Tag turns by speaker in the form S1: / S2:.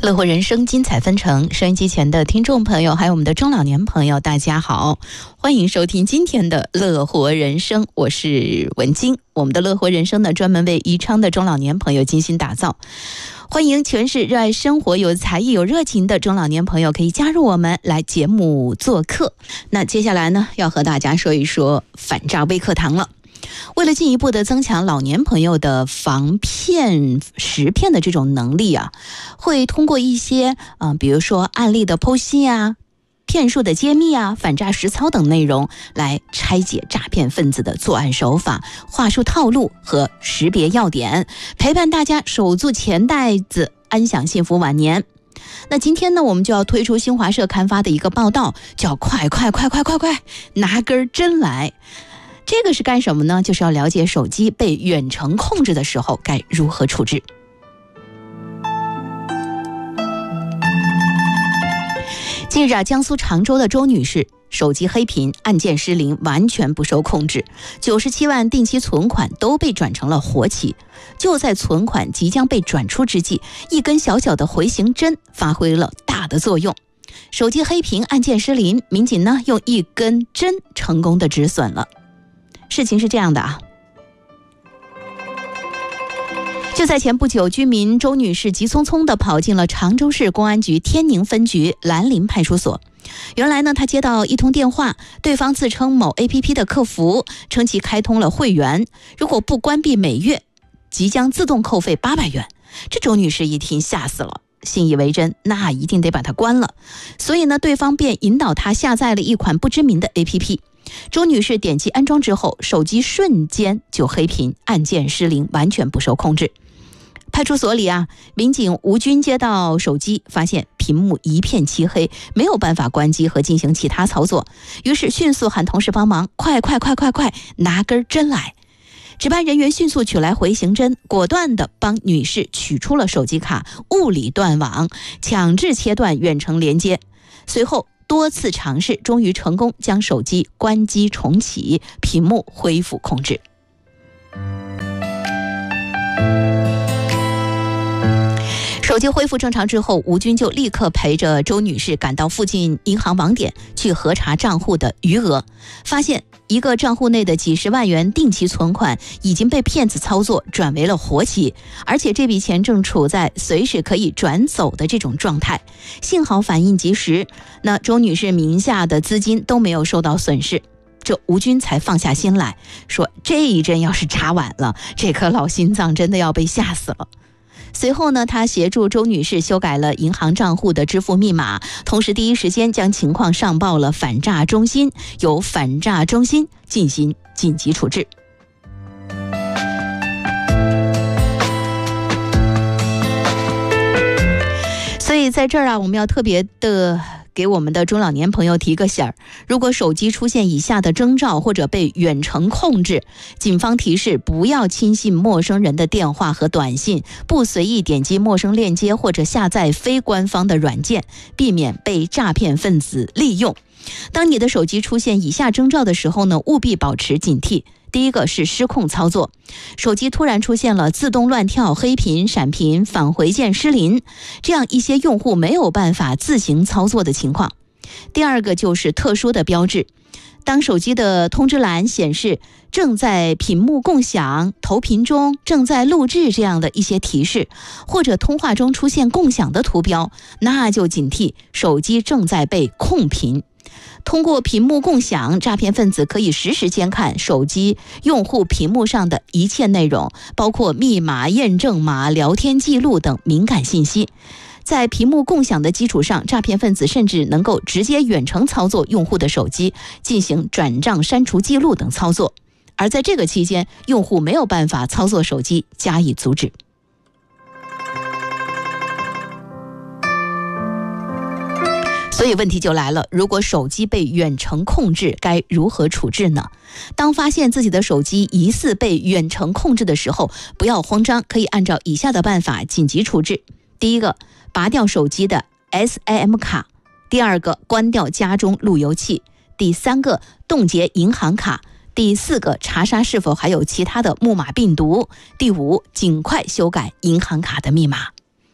S1: 乐活人生精彩纷呈，收音机前的听众朋友还有我们的中老年朋友大家好，欢迎收听今天的乐活人生，我是文晶。我们的乐活人生呢，专门为宜昌的中老年朋友精心打造，欢迎全是热爱生活有才艺有热情的中老年朋友可以加入我们来节目做客。那接下来呢，要和大家说一说反诈微课堂了。为了进一步的增强老年朋友的防骗识骗的这种能力啊，会通过一些比如说案例的剖析啊、骗术的揭秘啊、反诈实操等内容，来拆解诈骗分子的作案手法、话术套路和识别要点，陪伴大家守住钱袋子，安享幸福晚年。那今天呢，我们就要推出新华社刊发的一个报道，叫快拿根针来。这个是干什么呢？就是要了解手机被远程控制的时候该如何处置。近日江苏常州的周女士手机黑屏，按键失灵，完全不受控制，97万定期存款都被转成了活期。就在存款即将被转出之际，一根小小的回形针发挥了大的作用。手机黑屏，按键失灵，民警呢用一根针成功的止损了。事情是这样的啊，就在前不久，居民周女士急匆匆地跑进了常州市公安局天宁分局兰陵派出所。原来呢，她接到一通电话，对方自称某 APP 的客服，称其开通了会员，如果不关闭每月，即将自动扣费800元。这周女士一听吓死了，信以为真，那一定得把它关了。所以呢，对方便引导她下载了一款不知名的 APP。周女士点击安装之后，手机瞬间就黑屏，按键失灵，完全不受控制。派出所里啊，民警吴军接到手机，发现屏幕一片漆黑，没有办法关机和进行其他操作，于是迅速喊同事帮忙，快拿根针来。值班人员迅速取来回形针，果断地帮女士取出了手机卡，物理断网，强制切断远程连接。随后多次尝试，终于成功将手机关机重启，屏幕恢复控制。手机恢复正常之后，吴军就立刻陪着周女士赶到附近银行网点去核查账户的余额，发现一个账户内的几十万元定期存款已经被骗子操作转为了活期，而且这笔钱正处在随时可以转走的这种状态。幸好反应及时，那周女士名下的资金都没有受到损失。这吴军才放下心来，说这一针要是插晚了，这颗老心脏真的要被吓死了。随后呢，他协助周女士修改了银行账户的支付密码，同时第一时间将情况上报了反诈中心，由反诈中心进行紧急处置。所以在这儿啊，我们要特别的给我们的中老年朋友提个醒儿，如果手机出现以下的征兆或者被远程控制，警方提示不要轻信陌生人的电话和短信，不随意点击陌生链接或者下载非官方的软件，避免被诈骗分子利用。当你的手机出现以下征兆的时候呢，务必保持警惕。第一个是失控操作，手机突然出现了自动乱跳、黑屏、闪屏、返回键失灵，这样一些用户没有办法自行操作的情况。第二个就是特殊的标志，当手机的通知栏显示正在屏幕共享、投屏中、正在录制这样的一些提示，或者通话中出现共享的图标，那就警惕手机正在被控屏。通过屏幕共享，诈骗分子可以实时监看手机用户屏幕上的一切内容，包括密码、验证码、聊天记录等敏感信息。在屏幕共享的基础上，诈骗分子甚至能够直接远程操作用户的手机，进行转账、删除记录等操作。而在这个期间，用户没有办法操作手机加以阻止。所以问题就来了，如果手机被远程控制，该如何处置呢？当发现自己的手机疑似被远程控制的时候，不要慌张，可以按照以下的办法紧急处置。第一个，拔掉手机的 SIM 卡；第二个，关掉家中路由器；第三个，冻结银行卡；第四个，查查是否还有其他的木马病毒；第五，尽快修改银行卡的密码。